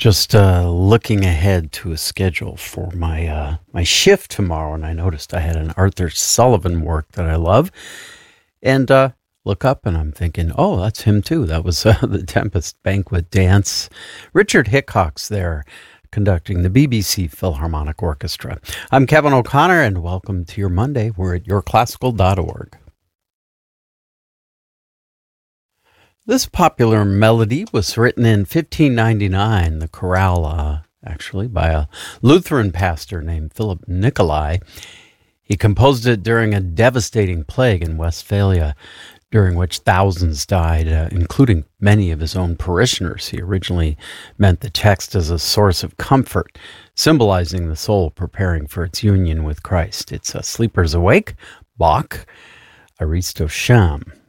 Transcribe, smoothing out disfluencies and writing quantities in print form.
Just looking ahead to a schedule for my shift tomorrow, and I noticed I had an Arthur Sullivan work that I love, and look up and I'm thinking, oh, that's him too. That was the Tempest Banquet Dance. Richard Hickok's there conducting the BBC Philharmonic Orchestra. I'm Kevin O'Connor, and welcome to your Monday. We're at yourclassical.org. This popular melody was written in 1599, the chorale, actually, by a Lutheran pastor named Philip Nicolai. He composed it during a devastating plague in Westphalia, during which thousands died, including many of his own parishioners. He originally meant the text as a source of comfort, symbolizing the soul preparing for its union with Christ. It's Sleepers Awake, Bach, Aristo Sham.